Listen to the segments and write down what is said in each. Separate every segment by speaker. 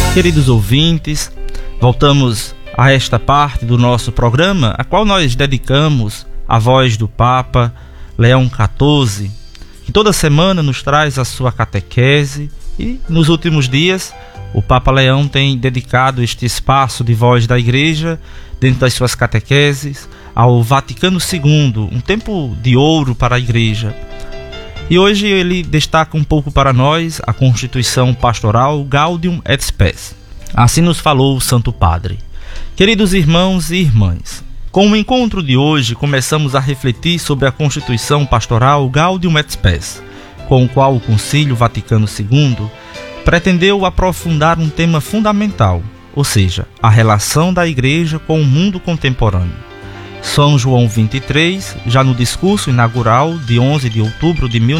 Speaker 1: Queridos ouvintes, voltamos a esta parte do nosso programa, a qual nós dedicamos à voz do Papa Leão XIV, que toda semana nos traz a sua catequese, e nos últimos dias o Papa Leão tem dedicado este espaço de voz da Igreja, dentro das suas catequeses, ao Vaticano II, um tempo de ouro para a Igreja. E hoje ele destaca um pouco para nós a Constituição Pastoral Gaudium et Spes. Assim nos falou o Santo Padre. Queridos irmãos e irmãs, com o encontro de hoje começamos a refletir sobre a Constituição Pastoral Gaudium et Spes, com o qual o Concílio Vaticano II pretendeu aprofundar um tema fundamental, ou seja, a relação da Igreja com o mundo contemporâneo. São João 23, já no discurso inaugural de 11 de outubro de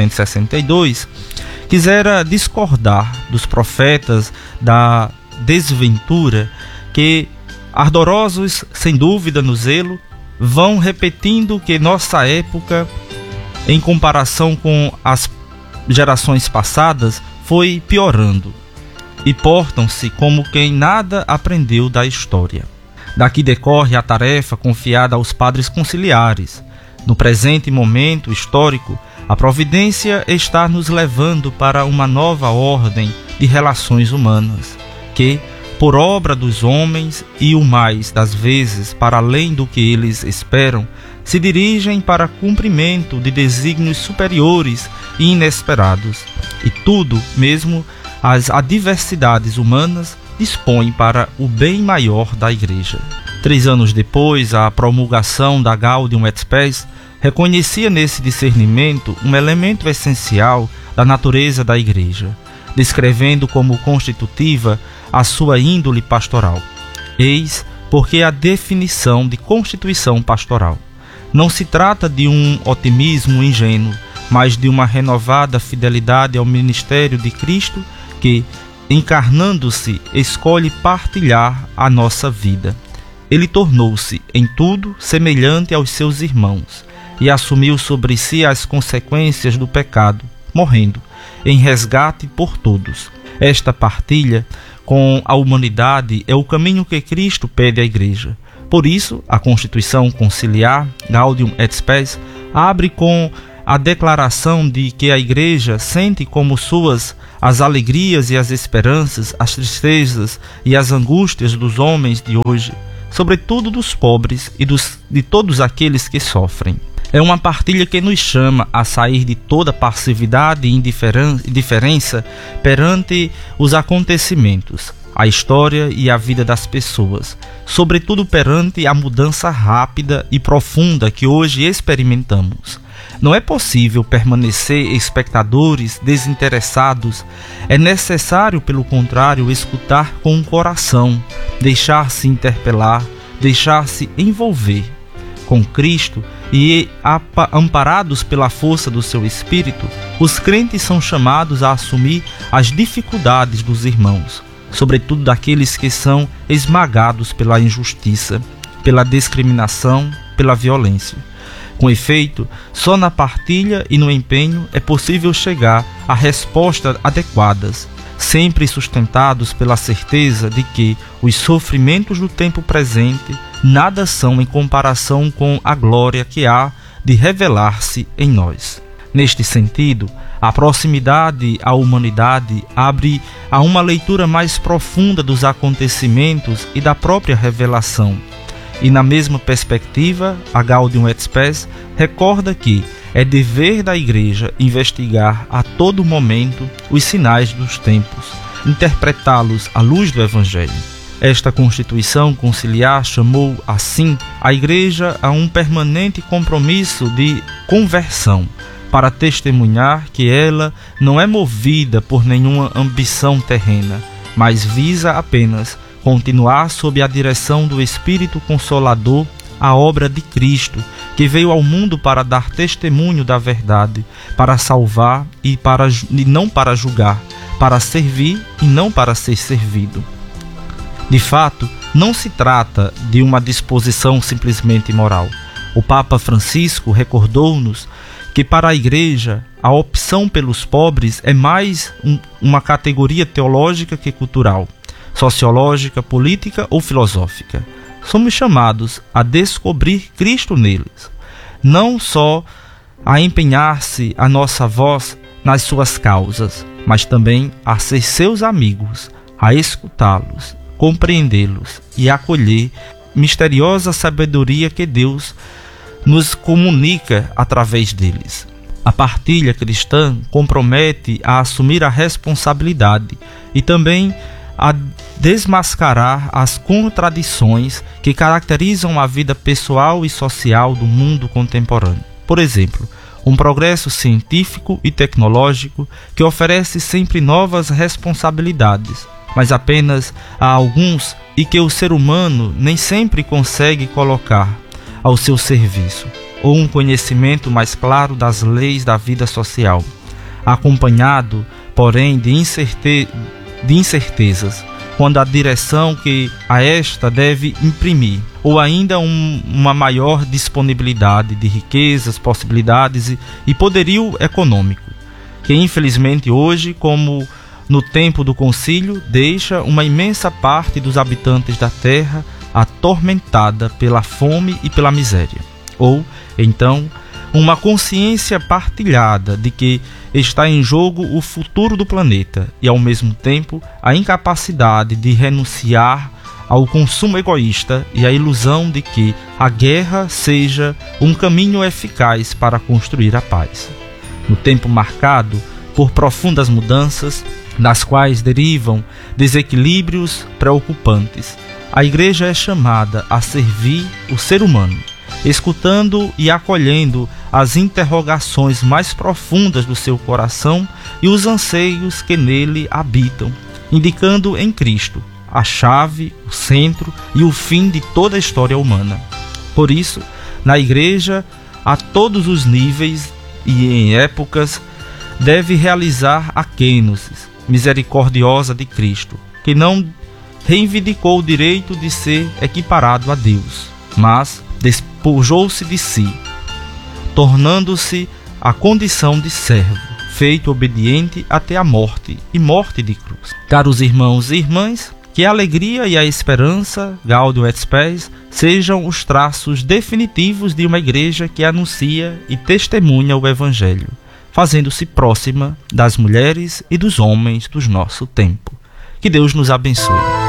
Speaker 1: 1962, quisera discordar dos profetas da desventura que, ardorosos sem dúvida no zelo, vão repetindo que nossa época, em comparação com as gerações passadas, foi piorando, e portam-se como quem nada aprendeu da história. Daqui decorre a tarefa confiada aos padres conciliares. No presente momento histórico, a providência está nos levando para uma nova ordem de relações humanas, que, por obra dos homens e o mais das vezes para além do que eles esperam, se dirigem para cumprimento de desígnios superiores e inesperados, e tudo, mesmo as adversidades humanas, dispõe para o bem maior da Igreja. 3 anos depois, a promulgação da Gaudium et Spes reconhecia nesse discernimento um elemento essencial da natureza da Igreja, descrevendo como constitutiva a sua índole pastoral. Eis porque a definição de Constituição Pastoral não se trata de um otimismo ingênuo, mas de uma renovada fidelidade ao ministério de Cristo que, encarnando-se, escolhe partilhar a nossa vida. Ele tornou-se, em tudo, semelhante aos seus irmãos e assumiu sobre si as consequências do pecado, morrendo, em resgate por todos. Esta partilha com a humanidade é o caminho que Cristo pede à Igreja. Por isso, a Constituição Conciliar, Gaudium et Spes, abre com a declaração de que a Igreja sente como suas as alegrias e as esperanças, as tristezas e as angústias dos homens de hoje, sobretudo dos pobres e de todos aqueles que sofrem. É uma partilha que nos chama a sair de toda passividade e indiferença perante os acontecimentos, a história e a vida das pessoas, sobretudo perante a mudança rápida e profunda que hoje experimentamos. Não é possível permanecer espectadores desinteressados. É necessário, pelo contrário, escutar com o coração, deixar-se interpelar, deixar-se envolver. Com Cristo e amparados pela força do seu Espírito, os crentes são chamados a assumir as dificuldades dos irmãos, sobretudo daqueles que são esmagados pela injustiça, pela discriminação, pela violência. Com efeito, só na partilha e no empenho é possível chegar a respostas adequadas, sempre sustentados pela certeza de que os sofrimentos do tempo presente nada são em comparação com a glória que há de revelar-se em nós. Neste sentido, a proximidade à humanidade abre a uma leitura mais profunda dos acontecimentos e da própria revelação. E na mesma perspectiva, a Gaudium et Spes recorda que é dever da Igreja investigar a todo momento os sinais dos tempos, interpretá-los à luz do Evangelho. Esta Constituição Conciliar chamou, assim, a Igreja a um permanente compromisso de conversão, para testemunhar que ela não é movida por nenhuma ambição terrena, mas visa apenas continuar sob a direção do Espírito Consolador a obra de Cristo, que veio ao mundo para dar testemunho da verdade, para salvar e não para julgar, para servir e não para ser servido. De fato, não se trata de uma disposição simplesmente moral. O Papa Francisco recordou-nos que para a Igreja a opção pelos pobres é mais uma categoria teológica que cultural. sociológica, política ou filosófica. Somos chamados a descobrir Cristo neles, não só a empenhar-se a nossa voz nas suas causas, mas também a ser seus amigos, a escutá-los, compreendê-los e acolher misteriosa sabedoria que Deus nos comunica através deles. A partilha cristã compromete a assumir a responsabilidade e também a desmascarar as contradições que caracterizam a vida pessoal e social do mundo contemporâneo. Por exemplo, um progresso científico e tecnológico que oferece sempre novas responsabilidades, mas apenas a alguns e que o ser humano nem sempre consegue colocar ao seu serviço, ou um conhecimento mais claro das leis da vida social, acompanhado, porém, de incertezas quando a direção que a esta deve imprimir, ou ainda uma maior disponibilidade de riquezas, possibilidades e poderio econômico, que infelizmente hoje, como no tempo do concílio, deixa uma imensa parte dos habitantes da terra atormentada pela fome e pela miséria. Ou, então, uma consciência partilhada de que está em jogo o futuro do planeta e, ao mesmo tempo, a incapacidade de renunciar ao consumo egoísta e a ilusão de que a guerra seja um caminho eficaz para construir a paz. No tempo marcado por profundas mudanças, das quais derivam desequilíbrios preocupantes, a Igreja é chamada a servir o ser humano, escutando e acolhendo as interrogações mais profundas do seu coração e os anseios que nele habitam, indicando em Cristo a chave, o centro e o fim de toda a história humana. Por isso, na Igreja, a todos os níveis e em épocas, deve realizar a kênosis misericordiosa de Cristo, que não reivindicou o direito de ser equiparado a Deus, mas despojou-se de si, tornando-se a condição de servo, feito obediente até a morte e morte de cruz. Caros irmãos e irmãs, que a alegria e a esperança, Gaudium et Spes, sejam os traços definitivos de uma igreja que anuncia e testemunha o Evangelho, fazendo-se próxima das mulheres e dos homens do nosso tempo. Que Deus nos abençoe.